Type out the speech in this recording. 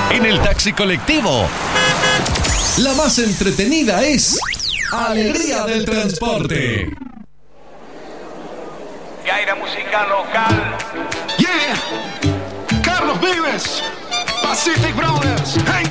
en el taxi colectivo. La más entretenida es Alegría del Transporte. Gaira musical local. Yeah, Carlos Vives, Pacific Brothers, Hank